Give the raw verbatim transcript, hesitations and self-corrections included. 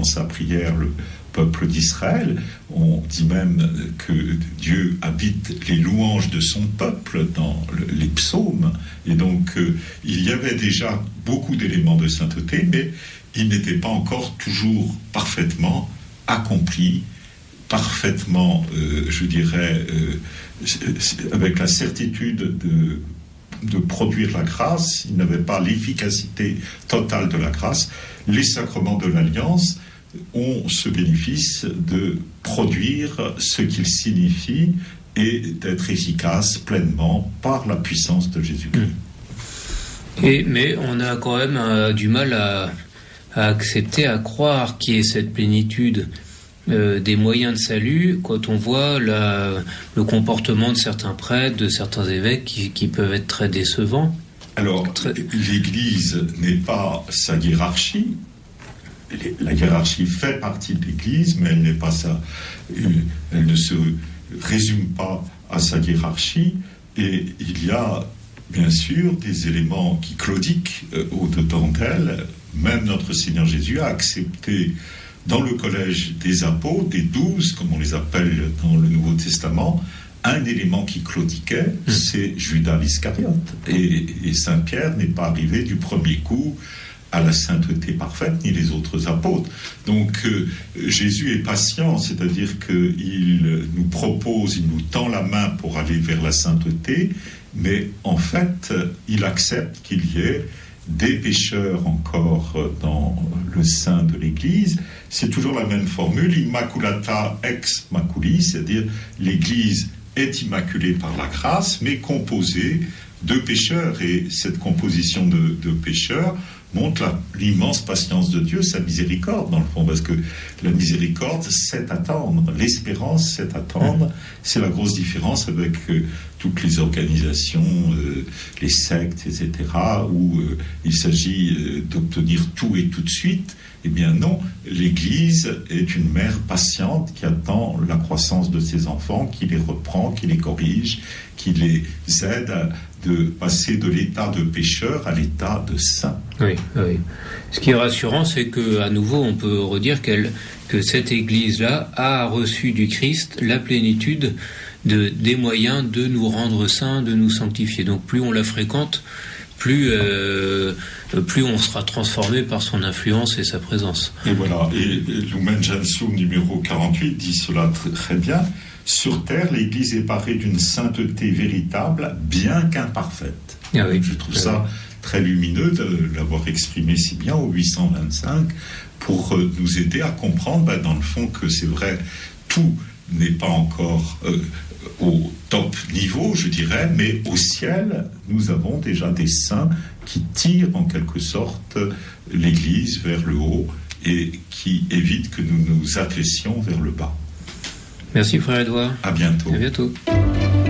sa prière le peuple d'Israël. On dit même que Dieu habite les louanges de son peuple dans le, les psaumes. Et donc, euh, il y avait déjà beaucoup d'éléments de sainteté, mais il n'était pas encore toujours parfaitement accompli, parfaitement, euh, je dirais, euh, avec la certitude de, de produire la grâce. Il n'avait pas l'efficacité totale de la grâce. Les sacrements de l'Alliance ont ce bénéfice de produire ce qu'ils signifient et d'être efficaces pleinement par la puissance de Jésus-Christ. Et, mais on a quand même euh, du mal à, à accepter, à croire qu'il y ait cette plénitude euh, des moyens de salut quand on voit la, le comportement de certains prêtres, de certains évêques qui, qui peuvent être très décevants. Alors, très... l'Église n'est pas sa hiérarchie. La hiérarchie fait partie de l'Église, mais elle n'est pas ça. Elle ne se résume pas à sa hiérarchie. Et il y a bien sûr des éléments qui claudiquent euh, au-dedans d'elle. Même notre Seigneur Jésus a accepté dans le collège des apôtres, des douze, comme on les appelle dans le Nouveau Testament, un élément qui claudiquait, c'est Judas l'Iscariote. Et, et Saint Pierre n'est pas arrivé du premier coup à la sainteté parfaite, ni les autres apôtres. Donc euh, Jésus est patient, c'est-à-dire qu'il nous propose, il nous tend la main pour aller vers la sainteté, mais en fait, il accepte qu'il y ait des pécheurs encore dans le sein de l'Église. C'est toujours la même formule, immaculata ex maculi, c'est-à-dire l'Église est immaculée par la grâce, mais composée de pécheurs, et cette composition de, de pécheurs montre la, l'immense patience de Dieu, sa miséricorde dans le fond, parce que la miséricorde, c'est attendre, l'espérance, c'est attendre. C'est la grosse différence avec euh, toutes les organisations, euh, les sectes, et cetera, où euh, il s'agit euh, d'obtenir tout et tout de suite. Eh bien non, l'Église est une mère patiente qui attend la croissance de ses enfants, qui les reprend, qui les corrige, qui les aide à de passer de l'état de pécheur à l'état de saint. Oui, oui. Ce qui est rassurant, c'est que à nouveau, on peut redire qu'elle, que cette Église-là a reçu du Christ la plénitude de, des moyens de nous rendre saints, de nous sanctifier. Donc plus on la fréquente, plus, euh, plus on sera transformé par son influence et sa présence. Et voilà, et Lumen Gentium numéro quarante-huit dit cela très bien. Sur terre, l'Église est parée d'une sainteté véritable, bien qu'imparfaite. Ah oui. Je trouve ça très lumineux de l'avoir exprimé si bien au huit cent vingt-cinq pour nous aider à comprendre, ben, dans le fond, que c'est vrai, tout n'est pas encore euh, au top niveau, je dirais, mais au ciel, nous avons déjà des saints qui tirent en quelque sorte l'Église vers le haut et qui évitent que nous nous affaissions vers le bas. Merci frère Edouard. À bientôt. À bientôt.